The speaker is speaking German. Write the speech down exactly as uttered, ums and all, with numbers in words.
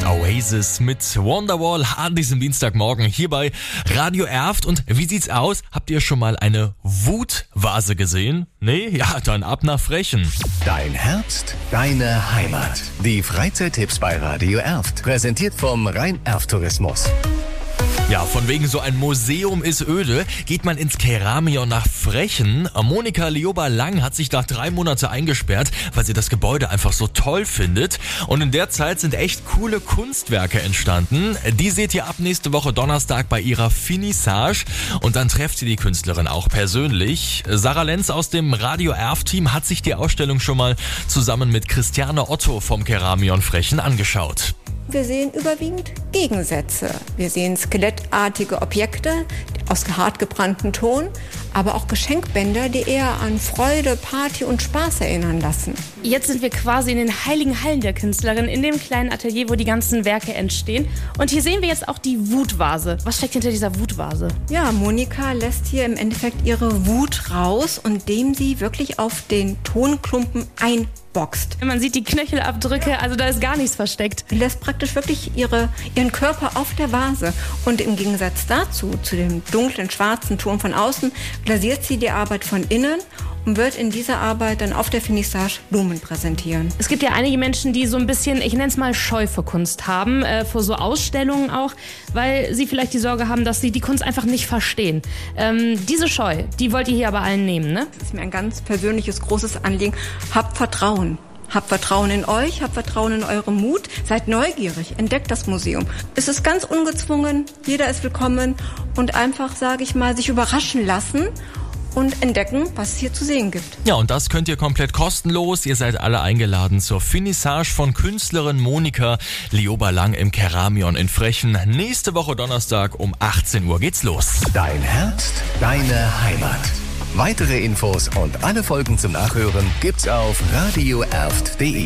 Oasis mit Wonderwall an diesem Dienstagmorgen hier bei Radio Erft. Und wie sieht's aus? Habt ihr schon mal eine Wutvase gesehen? Nee? Ja, dann ab nach Frechen. Dein Herbst, deine Heimat. Die Freizeittipps bei Radio Erft. Präsentiert vom Rhein-Erft-Tourismus. Ja, von wegen so ein Museum ist öde, geht man ins Keramion nach Frechen. Monika Lioba-Lang hat sich da drei Monate eingesperrt, weil sie das Gebäude einfach so toll findet. Und in der Zeit sind echt coole Kunstwerke entstanden. Die seht ihr ab nächste Woche Donnerstag bei ihrer Finissage. Und dann trefft ihr die Künstlerin auch persönlich. Sarah Lenz aus dem Radio Erft-Team hat sich die Ausstellung schon mal zusammen mit Christiane Otto vom Keramion Frechen angeschaut. Wir sehen überwiegend Gegensätze. Wir sehen skelettartige Objekte aus hartgebranntem Ton, aber auch Geschenkbänder, die eher an Freude, Party und Spaß erinnern lassen. Jetzt sind wir quasi in den heiligen Hallen der Künstlerin, in dem kleinen Atelier, wo die ganzen Werke entstehen. Und hier sehen wir jetzt auch die Wutvase. Was steckt hinter dieser Wutvase? Ja, Monika lässt hier im Endeffekt ihre Wut raus, indem sie wirklich auf den Tonklumpen einboxt. Man sieht die Knöchelabdrücke, also da ist gar nichts versteckt. Sie lässt praktisch wirklich ihre, ihren Körper auf der Vase. Und im Gegensatz dazu, zu dem dunklen, schwarzen Ton von außen, glasiert sie die Arbeit von innen und wird in dieser Arbeit dann auf der Finissage Blumen präsentieren. Es gibt ja einige Menschen, die so ein bisschen, ich nenne es mal Scheu vor Kunst haben, äh, vor so Ausstellungen auch, weil sie vielleicht die Sorge haben, dass sie die Kunst einfach nicht verstehen. Ähm, diese Scheu, die wollt ihr hier aber allen nehmen, ne? Das ist mir ein ganz persönliches, großes Anliegen. Habt Vertrauen. Habt Vertrauen in euch, habt Vertrauen in euren Mut, seid neugierig, entdeckt das Museum. Es ist ganz ungezwungen, jeder ist willkommen und einfach, sage ich mal, sich überraschen lassen und entdecken, was es hier zu sehen gibt. Ja, und das könnt ihr komplett kostenlos. Ihr seid alle eingeladen zur Finissage von Künstlerin Monika Lioba-Lang im Keramion in Frechen. Nächste Woche Donnerstag um achtzehn Uhr geht's los. Dein Herbst, deine Heimat. Weitere Infos und alle Folgen zum Nachhören gibt's auf radio erft punkt de.